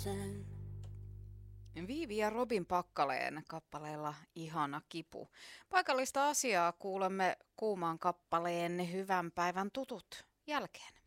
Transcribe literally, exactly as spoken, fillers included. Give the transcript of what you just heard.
sen. Viivi ja Robin Pakkaleen kappaleella Ihana kipu. Paikallista asiaa kuulemme kuuman kappaleen Hyvän päivän tutut jälkeen.